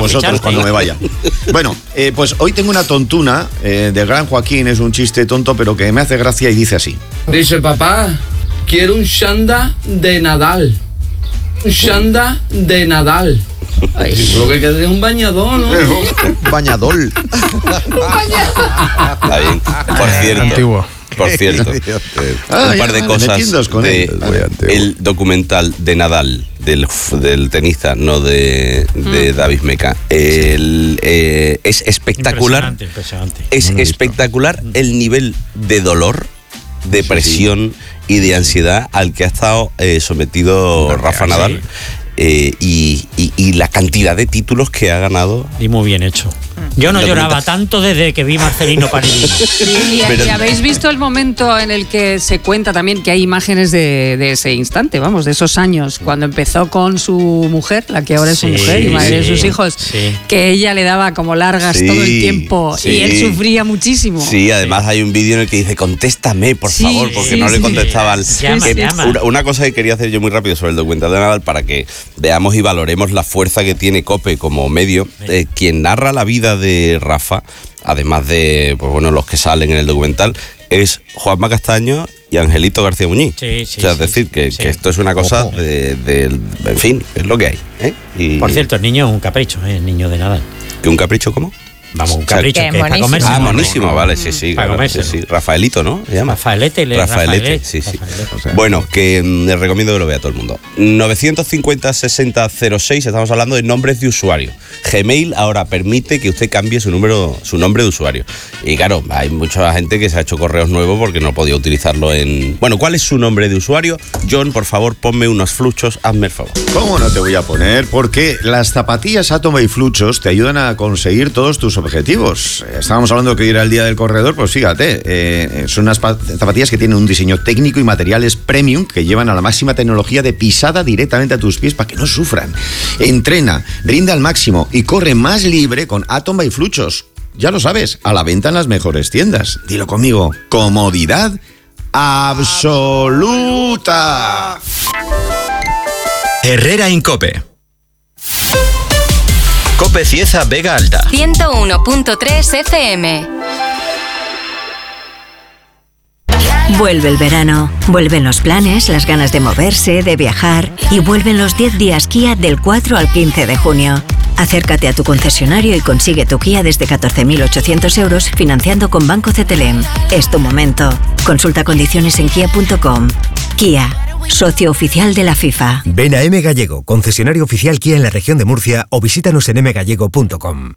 vosotros cuando me vaya. Bueno, pues hoy tengo una tontuna del gran Joaquín, es un chiste tonto, pero que me hace gracia y dice así. Dice, papá, quiero un Shanda de Nadal. Un Shanda de Nadal. Ay, lo que queda es un bañador, ¿no? Bañador. Está bien. Por cierto, un par de cosas el documental de Nadal, del tenista, no de David Meca. Es espectacular. Impresionante. Es espectacular el nivel de dolor, de presión y de ansiedad al que ha estado sometido Rafa Nadal. Y la cantidad de títulos que ha ganado. Y muy bien hecho. Yo no lloraba tanto desde que vi Marcelino Paredino. Sí, y habéis visto el momento en el que se cuenta también que hay imágenes de ese instante, vamos, de esos años, cuando empezó con su mujer, la que ahora es su mujer y madre de sus hijos, que ella le daba como largas todo el tiempo y él sufría muchísimo. Sí, además hay un vídeo en el que dice, contéstame, por favor, porque no le contestaban. Una cosa que quería hacer yo muy rápido sobre el documental de Nadal para que veamos y valoremos la fuerza que tiene COPE como medio. Quien narra la vida de Rafa, además de los que salen en el documental, es Juanma Castaño y Angelito García Muñiz. Es decir, que esto es una cosa en fin, es lo que hay. Y, por cierto, el niño es un capricho, el niño de Nadal. ¿Que un capricho cómo? Vamos, un capricho, que para comerse. Ah, monísimo, vale, sí. Para comerse. Sí. Rafaelito, ¿no? ¿Se llama? Rafaelete. Sí. Bueno, que les recomiendo que lo vea todo el mundo. 950-6006, estamos hablando de nombres de usuario. Gmail ahora permite que usted cambie su nombre de usuario. Y claro, hay mucha gente que se ha hecho correos nuevos porque no podía utilizarlo en... Bueno, ¿cuál es su nombre de usuario? John, por favor, ponme unos fluchos, hazme el favor. ¿Cómo no te voy a poner? Porque las zapatillas Atom y Fluchos te ayudan a conseguir todos tus objetivos. Estábamos hablando que hoy era el día del corredor, pues fíjate, son unas zapatillas que tienen un diseño técnico y materiales premium que llevan a la máxima tecnología de pisada directamente a tus pies para que no sufran. Entrena, rinde al máximo y corre más libre con Atom by Fluchos. Ya lo sabes, a la venta en las mejores tiendas. Dilo conmigo, comodidad absoluta. Herrera Incope. Cope Cieza Vega Alta 101.3 FM. Vuelve el verano, vuelven los planes, las ganas de moverse, de viajar y vuelven los 10 días Kia del 4 al 15 de junio. Acércate a tu concesionario y consigue tu Kia desde 14.800 euros financiando con Banco CTLM. Es tu momento. Consulta condiciones en kia.com. Kia, socio oficial de la FIFA. Ven a M Gallego, concesionario oficial Kia en la región de Murcia o visítanos en mgallego.com.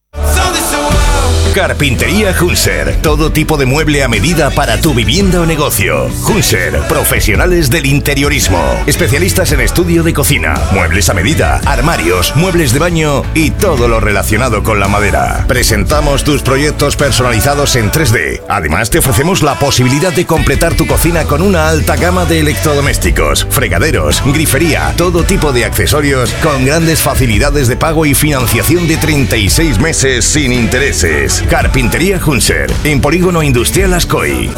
Carpintería Hunser. Todo tipo de mueble a medida para tu vivienda o negocio. Hunser, profesionales del interiorismo. Especialistas en estudio de cocina, muebles a medida, armarios, muebles de baño y todo lo relacionado con la madera. Presentamos tus proyectos personalizados en 3D. Además, te ofrecemos la posibilidad de completar tu cocina con una alta gama de electrodomésticos, fregaderos, grifería, todo tipo de accesorios con grandes facilidades de pago y financiación de 36 meses sin intereses. Carpintería Hunser, en Polígono Industrial Ascoy.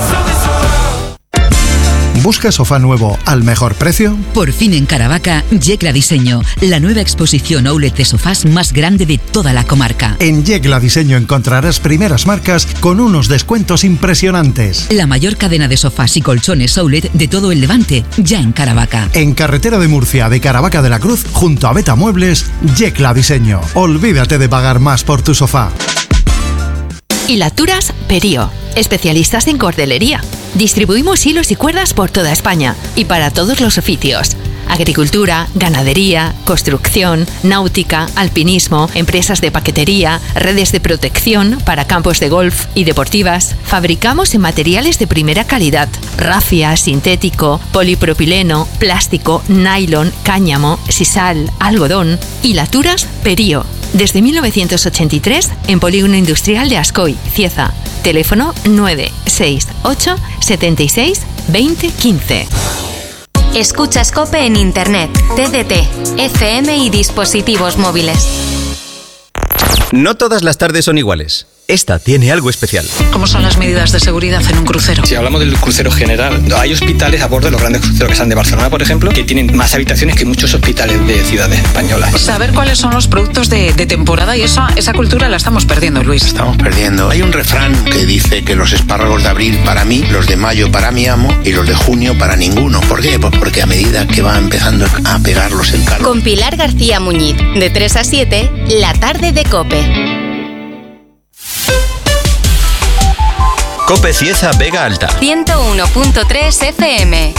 ¿Buscas sofá nuevo al mejor precio? Por fin en Caravaca, Yecla Diseño, la nueva exposición outlet de sofás más grande de toda la comarca. En Yecla Diseño encontrarás primeras marcas con unos descuentos impresionantes. La mayor cadena de sofás y colchones outlet de todo el Levante, ya en Caravaca. En Carretera de Murcia, de Caravaca de la Cruz, junto a Beta Muebles, Yecla Diseño. Olvídate de pagar más por tu sofá. Hilaturas Perío, especialistas en cordelería. Distribuimos hilos y cuerdas por toda España y para todos los oficios. Agricultura, ganadería, construcción, náutica, alpinismo, empresas de paquetería, redes de protección para campos de golf y deportivas. Fabricamos en materiales de primera calidad: rafia, sintético, polipropileno, plástico, nylon, cáñamo, sisal, algodón. Hilaturas Perío. Desde 1983 en Polígono Industrial de Ascoy, Cieza. Teléfono 968 76 20 15. Escuchas COPE en Internet, TDT, FM y dispositivos móviles. No todas las tardes son iguales. esta tiene algo especial. ¿Cómo son las medidas de seguridad en un crucero? Si hablamos del crucero general, hay hospitales a bordo de los grandes cruceros que están de Barcelona, por ejemplo, que tienen más habitaciones que muchos hospitales de ciudades españolas. Saber cuáles son los productos de temporada y esa cultura la estamos perdiendo, Luis. Estamos perdiendo. Hay un refrán que dice que los espárragos de abril para mí, los de mayo para mi amo y los de junio para ninguno. ¿Por qué? Pues porque a medida que va empezando a pegarlos el calor. Con Pilar García Muñiz, de 3 a 7, la tarde de COPE. COPE Cieza Vega Alta. 101.3 FM.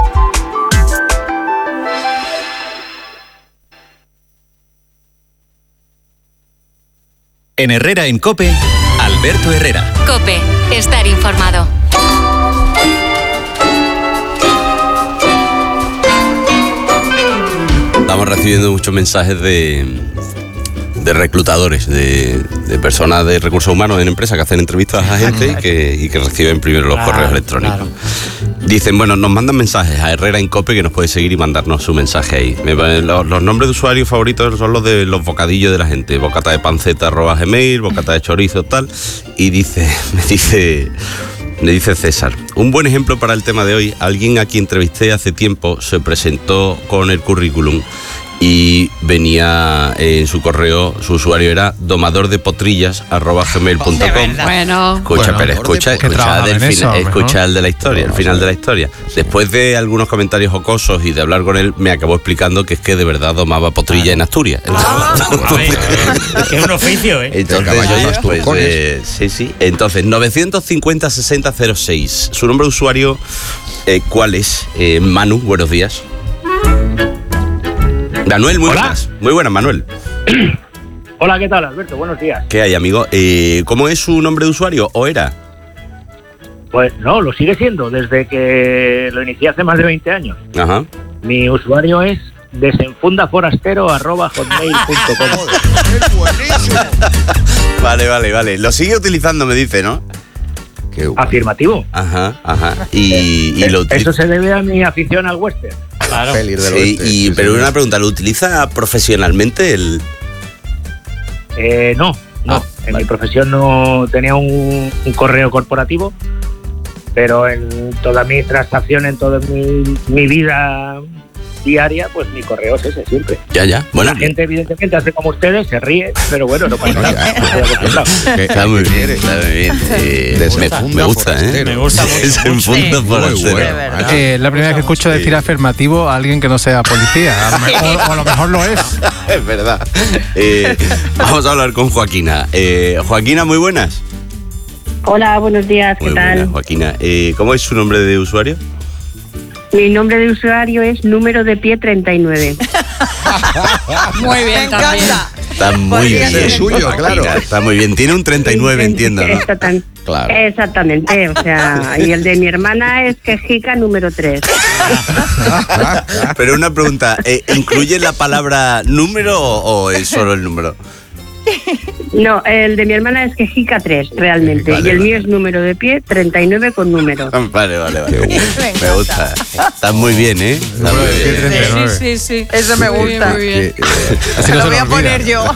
En Herrera en COPE, Alberto Herrera. COPE, estar informado. Estamos recibiendo muchos mensajes de reclutadores, de personas de recursos humanos en empresas que hacen entrevistas a gente y que reciben primero los correos electrónicos. Claro. Dicen, bueno, nos mandan mensajes a Herrera en COPE, que nos puede seguir y mandarnos su mensaje ahí. Los nombres de usuarios favoritos son los de los bocadillos de la gente, bocata de panceta @gmail, bocata de chorizo, tal. Y me dice César, un buen ejemplo para el tema de hoy, alguien a quien entrevisté hace tiempo se presentó con el currículum y venía en su correo, su usuario era domadordepotrillas@gmail.com. Bueno. Escucha, pero escucha el de la historia, el final de la historia. Después de algunos comentarios jocosos y de hablar con él, me acabó explicando que es que de verdad domaba potrilla en Asturias. Que es un oficio, ¿eh? Entonces, sí. Entonces, 950-6006. Su nombre de usuario, ¿cuál es? Manu, buenos días. Manuel, muy buenas. Muy buenas, Manuel. Hola, ¿qué tal, Alberto? Buenos días. ¿Qué hay, amigo? ¿Cómo es su nombre de usuario o era? Pues no, lo sigue siendo desde que lo inicié hace más de 20 años. Ajá. Mi usuario es desenfundaforastero@hotmail.com. Vale. Lo sigue utilizando, me dice, ¿no? Afirmativo. Ajá. Y lo eso se debe a mi afición al western. Claro. Pero una pregunta, ¿lo utiliza profesionalmente el...? No. En mi profesión no tenía un correo corporativo, pero en toda mi transacción, en toda mi vida diaria, pues mi correo es ese siempre. Ya. Bueno, la gente evidentemente hace como ustedes, se ríe, pero bueno, no pasa nada. Está muy bien. Me gusta, ¿eh? Me gusta mucho. Desenfunda forastero. La primera vez que escucho decir afirmativo a alguien que no sea policía. O a lo mejor lo es. Es verdad. Vamos a hablar con Joaquina. Joaquina, muy buenas. Hola, buenos días, ¿qué tal? Buenas, Joaquina. ¿Cómo es su nombre de usuario? Mi nombre de usuario es número de pie 39. Muy bien, también. Está muy bien. Es suyo, claro. Está muy bien. Tiene un 39, entiendo, ¿no? Claro. Exactamente, o sea, y el de mi hermana es quejica número 3. Pero una pregunta, ¿incluye la palabra número o es solo el número? No, el de mi hermana es quejica 3, realmente. Y el mío es número de pie 39 con número. Vale. Me gusta. Está muy bien, ¿eh? Está muy bien. Sí. Eso me gusta. Muy bien. Lo voy a poner yo.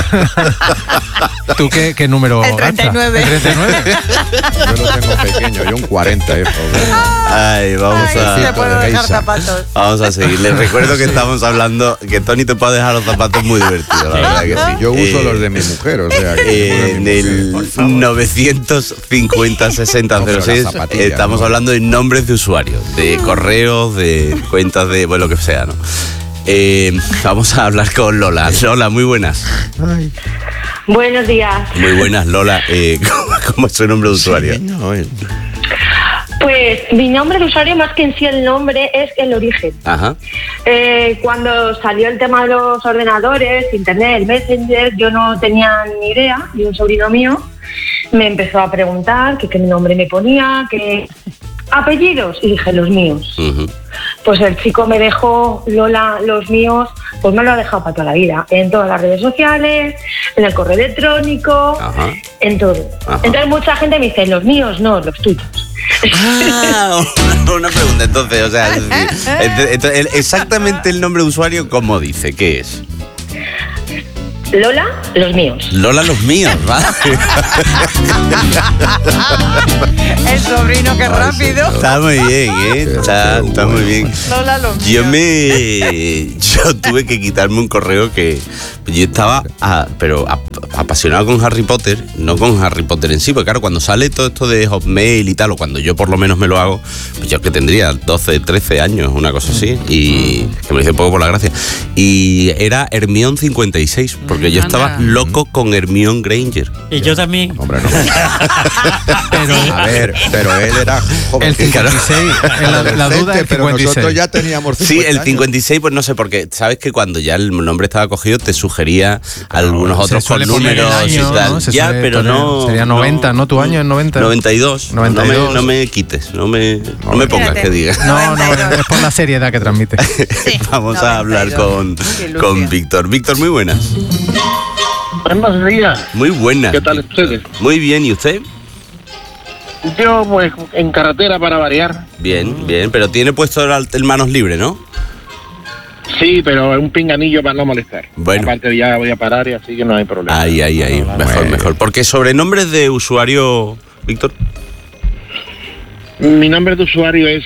¿Tú qué número? El 39. ¿El 39? Yo lo tengo pequeño, yo un 40. Vamos a seguir. Les recuerdo que estamos hablando, que Tony te puede dejar los zapatos muy divertidos, la verdad que sí. Yo uso los de mi mujer, o sea que en el 950-6006 estamos hablando de nombres de usuarios, de correos, de cuentas de, bueno, lo que sea, ¿no? Vamos a hablar con Lola. Lola, muy buenas. Buenos días. Muy buenas, Lola. ¿Cómo es su nombre de usuario? Pues mi nombre de usuario, más que en sí el nombre, es el origen. Ajá. Cuando salió el tema de los ordenadores, internet, el Messenger, yo no tenía ni idea, y un sobrino mío me empezó a preguntar qué nombre me ponía, qué apellidos, y dije los míos. Uh-huh. Pues el chico me dejó Lola, los míos, pues me lo ha dejado para toda la vida, en todas las redes sociales, en el correo electrónico, ajá, en todo. Ajá. Entonces mucha gente me dice, los míos no, los tuyos. Una pregunta, entonces, o sea, exactamente el nombre de usuario, ¿cómo dice? ¿Qué es? Lola, los míos. Lola, los míos, ¿vale? El sobrino, qué rápido. Está muy bien, está muy bien. Lola, los míos. Yo tuve que quitarme un correo que yo estaba apasionado con Harry Potter, no con Harry Potter en sí, porque claro, cuando sale todo esto de Hotmail y tal, o cuando yo por lo menos me lo hago, pues yo que tendría 12, 13 años, una cosa así, y que me lo hice un poco por la gracia. Y era Hermione 56, porque yo estaba loco con Hermione Granger. Y yo también. Hombre, no. A ver, pero él era joven. El 56, la duda es el 56. Pero nosotros ya teníamos 50 Sí, el 56, pues no sé, porque sabes que cuando ya el nombre estaba cogido te sugería algunos otros con números año, y tal. ¿no? Ya, pero no. Sería 90, ¿no? ¿Tu año es 90? 92. 92. No me quites, no me pongas que diga. No, es por la seriedad que transmite. Vamos a hablar con Víctor. Víctor, muy buenas. Buenos días. Muy buenas. ¿Qué tal ustedes? Muy bien, ¿y usted? Yo, pues, en carretera para variar. Bien, pero tiene puesto el manos libre, ¿no? Sí, pero es un pinganillo para no molestar. Bueno. Aparte ya voy a parar y así que no hay problema. Ahí. Mejor. Porque sobrenombres de usuario, Víctor. Mi nombre de usuario es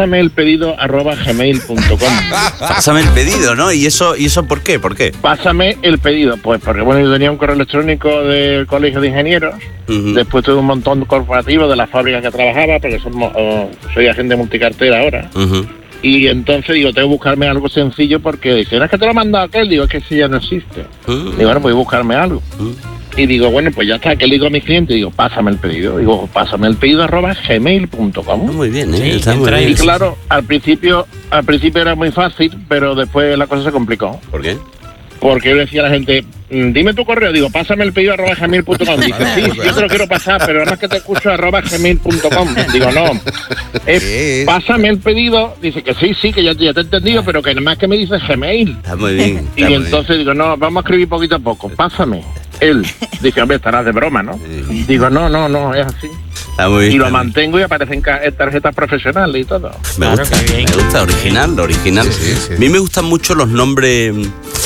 pásameelpedido@gmail.com. Pásame el pedido, ¿no? ¿Y eso por qué? ¿Por qué? Pásame el pedido. Pues porque bueno, yo tenía un correo electrónico del Colegio de Ingenieros. Después tuve un montón corporativo de las fábricas que trabajaba, porque soy agente multicartera ahora. Y entonces digo, tengo que buscarme algo sencillo porque dicen, es que te lo manda aquel. Digo, es que ese ya no existe. Digo, bueno, voy a buscarme algo. Y digo, bueno, pues ya está, que le digo a mi cliente, digo, pásame el pedido. Digo, pásame el pedido @gmail.com. Muy bien, sí, está muy bien. Y claro, al principio era muy fácil, pero después la cosa se complicó. ¿Por qué? Porque yo decía a la gente, dime tu correo, digo, pásame el pedido @gmail.com. Dice, sí, yo te lo quiero pasar, pero además que te escucho @gmail.com. Digo, no, pásame el pedido. Dice que sí, que ya te he entendido, pero que además que me dice Gmail. Está muy bien. Y entonces digo, no, vamos a escribir poquito a poco, pásame. Él dice, hombre, estarás de broma, ¿no? Digo, no, es así. Está muy bien, y lo mantengo y aparecen tarjetas profesionales y todo. Me gusta, original. Sí. A mí me gustan mucho los nombres,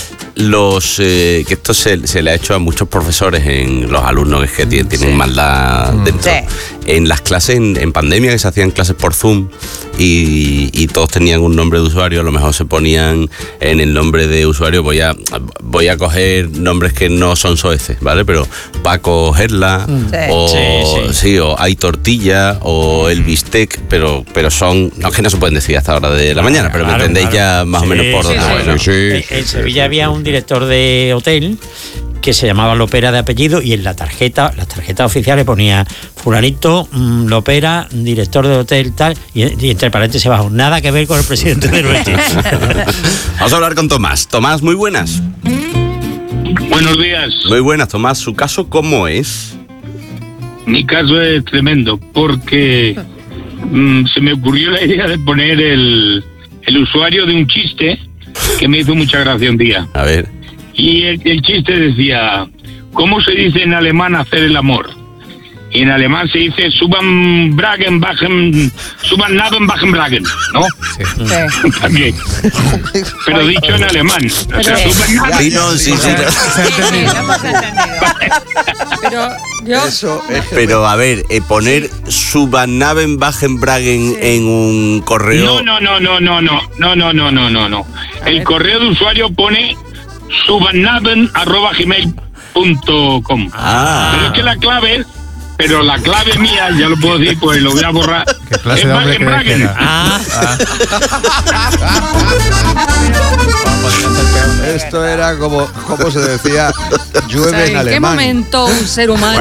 que esto se le ha hecho a muchos profesores, en los alumnos que tienen maldad dentro. En las clases, en pandemia, que se hacían clases por Zoom y todos tenían un nombre de usuario, a lo mejor se ponían en el nombre de usuario, voy a coger nombres que no son soeces, ¿vale? Pero Paco Gerla, o hay tortilla, o el bistec, pero son, no es que no se pueden decir hasta hora de la mañana, pero me entendéis ya más o menos por dónde voy, ¿no? En Sevilla había un director de hotel que se llamaba Lopera de apellido, y en las tarjetas oficiales ponía fulanito, Lopera, director de hotel, tal, y entre paréntesis abajo, nada que ver con el presidente del hotel. Vamos a hablar con Tomás. Tomás, muy buenas. Buenos días. Muy buenas, Tomás. ¿Su caso cómo es? Mi caso es tremendo, porque se me ocurrió la idea de poner el usuario de un chiste que me hizo mucha gracia un día. A ver. Y el chiste decía, ¿cómo se dice en alemán hacer el amor? Y en alemán se dice suban Bragen, bajen, suban Naben, bajen Bragen, ¿no? Sí. También. Pero dicho en alemán. O sea, suban Naben. Sí. Pero a ver, poner suban Naben, bajen Bragen en un correo. No. El correo de usuario pone subannaben@gmail.com. Pero es que la clave mía, ya lo puedo decir, pues lo voy a borrar. ¿Qué clase de hombre crees que era? Esto era como se decía, llueve en alemán. ¿En qué momento un ser humano?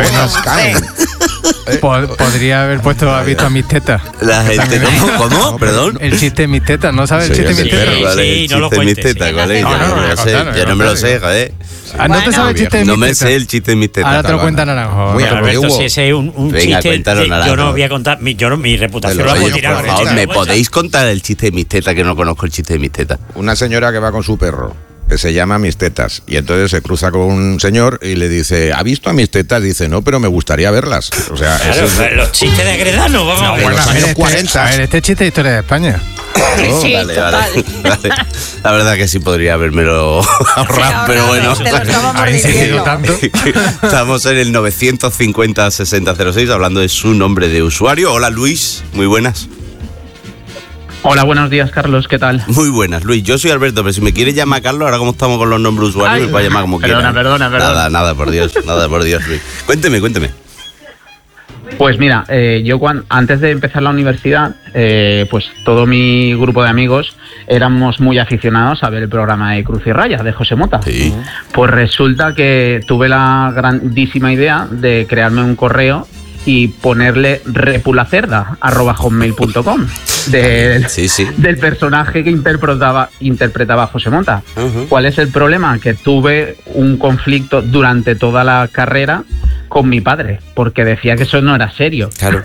Podría haber puesto, ¿has visto a mis tetas? La gente, ¿cómo? Perdón. El chiste de mis tetas, ¿no sabes el chiste de mis tetas? Sí, no lo cuentes. Yo no me lo sé, joder. ¿No te sabes el chiste de mis tetas? No me sé el chiste de mis tetas. Ahora te lo cuenta Naranjo. Alberto, si ese es un chiste, yo no voy a contar, mi reputación la puedo tirar. Por favor, ¿me podéis contar el chiste de mis tetas, que no conozco el chiste de mis tetas? Una señora que va con su perro, que se llama Mis Tetas, y entonces se cruza con un señor y le dice, ¿ha visto a mis tetas? Dice, no, pero me gustaría verlas. O sea, claro, los chistes de Agredano, vamos a ver. En los años 40. A ver, este chiste de historia de España. Sí, vale. La verdad que sí podría habérmelo ahorrado, pero bueno. Ha insistido tanto. Estamos en el 950-6006 hablando de su nombre de usuario. Hola, Luis, muy buenas. Hola, buenos días, Carlos, ¿qué tal? Muy buenas, Luis. Yo soy Alberto, pero si me quieres llamar Carlos, ahora como estamos con los nombres de usuarios, me puedes llamar como quieras. Perdona. Nada, por Dios, Luis. Cuénteme. Pues mira, yo antes de empezar la universidad, pues todo mi grupo de amigos éramos muy aficionados a ver el programa de Cruz y Raya, de José Mota. Sí. Pues resulta que tuve la grandísima idea de crearme un correo y ponerle repulacerda@hotmail.com del personaje que interpretaba José Mota. ¿Cuál es el problema? Que tuve un conflicto durante toda la carrera con mi padre, porque decía que eso no era serio. Claro.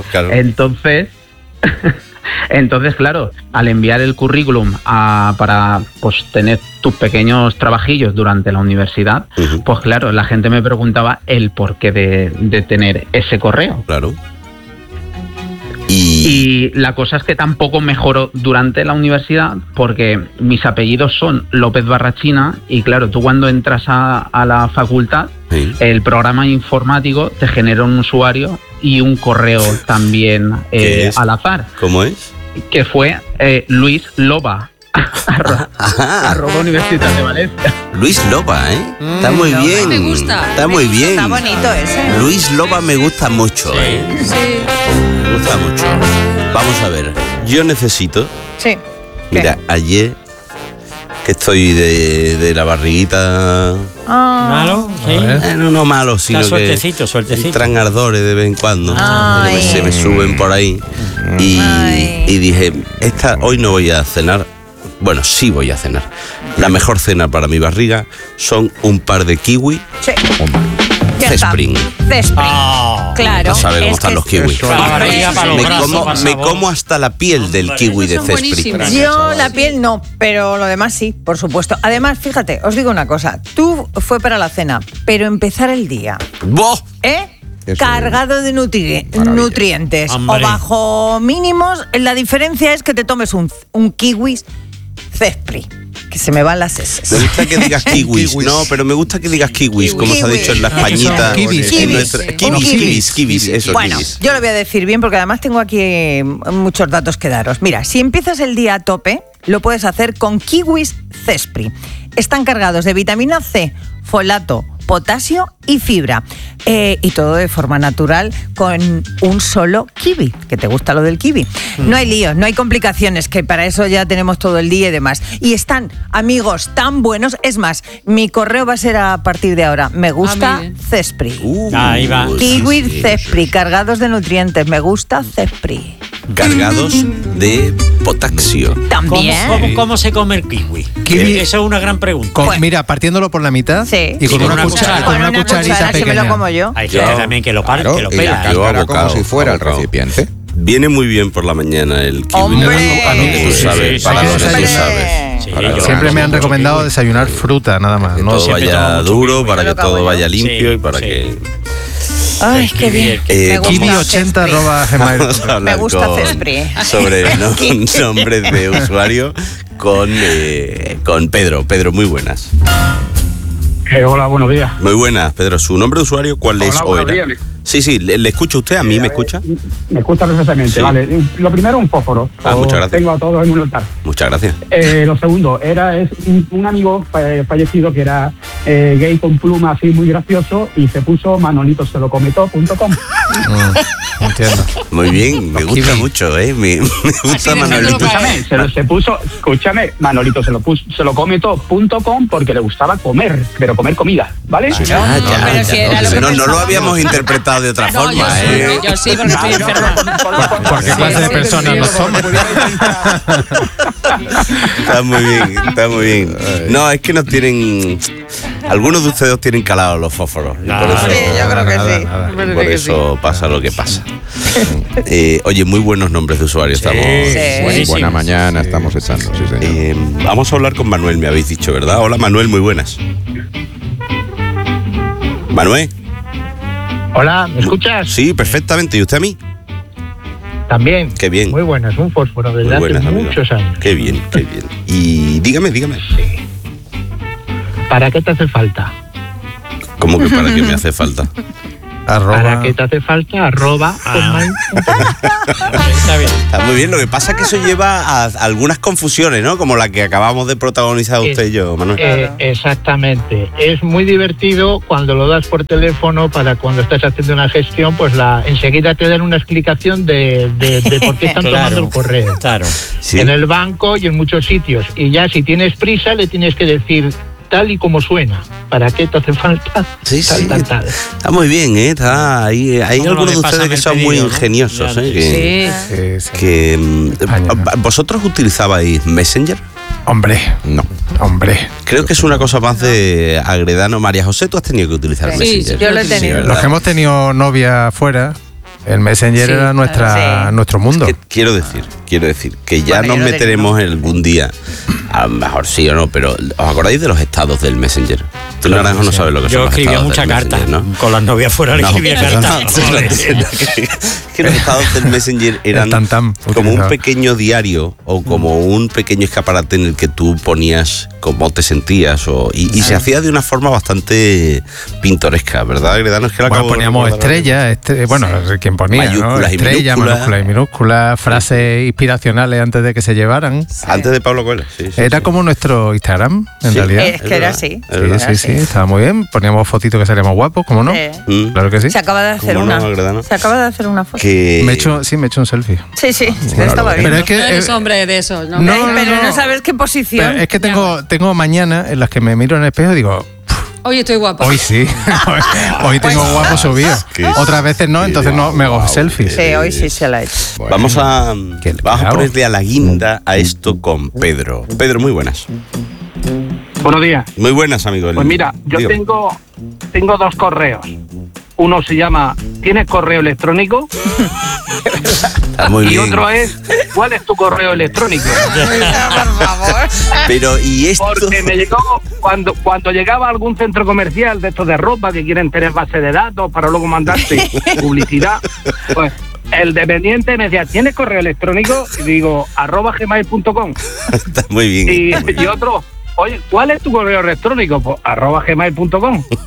Entonces, claro, al enviar el currículum para pues tener tus pequeños trabajillos durante la universidad, pues claro, la gente me preguntaba el porqué de tener ese correo. Claro. Y la cosa es que tampoco mejoró durante la universidad, porque mis apellidos son López Barrachina, y claro, tú cuando entras a la facultad, el programa informático te genera un usuario y un correo también al azar. ¿Cómo es? Que fue Luis Loba. @ Universidad de Valencia. Luis Loba, está muy bien. Me gusta. Está muy bien. Está bonito ese. Luis Loba me gusta mucho, Sí. Me gusta mucho. Vamos a ver. Yo necesito. Sí. Mira, ayer que estoy de la barriguita. ¿Malo? Sí. No malo, sino que suertecito. entran ardores de vez en cuando. Se me suben por ahí. Y dije, hoy no voy a cenar. Bueno, sí voy a cenar. La mejor cena para mi barriga son un par de kiwi. Sí. Cespring. Claro. No sabe cómo están los kiwis. Me como como hasta la piel del kiwi de Cespring. Yo la piel no, pero lo demás sí, por supuesto. Además, fíjate, os digo una cosa. Tú fue para la cena, pero empezar el día. ¡Boh! Cargado de nutrientes. Hombre. O bajo mínimos, la diferencia es que te tomes un kiwi Cespring. Que se me van las S. Me gusta que digas kiwis. No, pero me gusta que digas kiwis, como se ha dicho en la Españita. Kiwis. Eso, bueno, kiwis. yo lo voy a decir bien porque además tengo aquí muchos datos que daros. Mira, si empiezas el día a tope, lo puedes hacer con kiwis Cespring. Están cargados de vitamina C, folato, potasio y fibra. Y todo de forma natural con un solo kiwi, que te gusta lo del kiwi. No hay líos, no hay complicaciones, que para eso ya tenemos todo el día y demás. Y están, amigos, tan buenos. Es más, mi correo va a ser a partir de ahora. Me gusta Cespring. Ahí va. Kiwi Cespring, cargados de nutrientes. Me gusta Cespring. Cargados de potasio. También. ¿Cómo se come el kiwi? Esa es una gran pregunta. Mira, partiéndolo por la mitad y con una cucharita pequeña. Si me lo como yo. Hay gente también que lo Claro, que lo y la pela. cáscara como si fuera el recipiente. Viene muy bien por la mañana el kiwi. ¡Hombre! Tú sabes, para lo que tú sabes. Sí, Siempre me han recomendado desayunar fruta, nada más. Que No todo vaya duro, para que todo vaya limpio y para que... Ay, qué bien. Kiwi80@gmail. Me gusta Cespring. Sobre nombres de usuario con Pedro. Pedro, muy buenas. Hola, buenos días. Muy buenas, Pedro. ¿Su nombre de usuario cuál es o era? Días. Sí, ¿le escucha usted? ¿A mí me escucha? Me escucha perfectamente, Sí. vale. Lo primero, un fósforo. Muchas gracias. Tengo a todos en un altar. Muchas gracias. Lo segundo, es un amigo fallecido que era gay con pluma así muy gracioso y se puso manolitoselocometó.com. Entiendo. Muy bien, me gusta mucho, me gusta Manolito. Escúchame, manolitoselocometó.com porque le gustaba comer, pero comer comida, ¿vale? No lo habíamos interpretado de otra forma, Yo sí, porque estoy enfermo. ¿Por qué clase de personas no somos? Está muy bien. No, es que nos tienen... Algunos de ustedes tienen calados los fósforos. Y por eso, yo creo que sí. Por eso pasa lo que pasa. Oye, muy buenos nombres de usuario. Estamos Buena mañana estamos echando, sí, señor. Vamos a hablar con Manuel, me habéis dicho, ¿verdad? Hola, Manuel, muy buenas. Manuel. Hola, ¿me escuchas? Sí, perfectamente. ¿Y usted a mí? También. Qué bien. Muy buenas, un fósforo desde hace muchos años. Qué bien, qué bien. Y dígame. Sí. ¿Para qué te hace falta? ¿Cómo que para qué me hace falta? ¿Para qué te hace falta? Está bien. Está muy bien. Lo que pasa es que eso lleva a algunas confusiones, ¿no? Como la que acabamos de protagonizar usted y yo, Manuel. Exactamente. Es muy divertido cuando lo das por teléfono para cuando estás haciendo una gestión, pues enseguida te dan una explicación de por qué están tomando el correo. Claro. Sí. En el banco y en muchos sitios. Y ya si tienes prisa le tienes que decir tal y como suena. ¿Para qué te hace falta? Sí. Está muy bien, ¿eh? Hay algunos de ustedes que son muy ingeniosos, ¿eh? ¿Vosotros utilizabais Messenger? Hombre, no. Creo que es una cosa más de Agredano. María José, tú has tenido que utilizar Messenger. Yo lo he tenido. Los que hemos tenido novia fuera, el Messenger era nuestro mundo. Es que quiero decir que ya nos meteremos algún día, a lo mejor sí o no, pero ¿os acordáis de los estados del Messenger? Tú, Naranjo, no sabes lo que son los estados. Yo escribía muchas cartas, ¿no? Con las novias fuera escribía cartas. Que los estados del Messenger eran como un pequeño diario o como un pequeño escaparate en el que tú ponías cómo te sentías y se hacía de una forma bastante pintoresca, ¿verdad, Agredano? Es que poníamos estrellas, quien ponía, mayúsculas, ¿no? Estrellas, mayúsculas y minúsculas, frases inspiracionales antes de que se llevaran. Antes de Pablo Coelho, sí. Era como nuestro Instagram, en realidad. Es que era así. Sí, estaba muy bien. Poníamos fotitos que salíamos guapos, ¿cómo no? Claro que sí. Se acaba de hacer una. Se acaba de hacer una foto. Me he hecho un selfie. Sí, estaba bien. Pero es que eres hombre de esos, ¿no? Pero no sabes qué posición. Pero es que tengo mañanas en las que me miro en el espejo y digo, hoy estoy guapa. Hoy sí. Hoy tengo guapo subido. Otras veces no, entonces no me hago selfies. Sí, hoy sí se la he hecho. Bueno, vamos a ponerle a la guinda a esto con Pedro. Pedro, muy buenas. Buenos días. Muy buenas, amigo. Pues mira, yo tengo 2 correos. Uno se llama ¿tienes correo electrónico? Muy y bien. Otro es ¿cuál es tu correo electrónico? Por favor. Pero y esto, porque me llegó cuando llegaba a algún centro comercial de estos de ropa que quieren tener base de datos para luego mandarte publicidad, pues el dependiente me decía ¿tienes correo electrónico? Y digo @gmail.com. Está muy bien. Y otro, oye, ¿cuál es tu correo electrónico? Pues @gmail.com.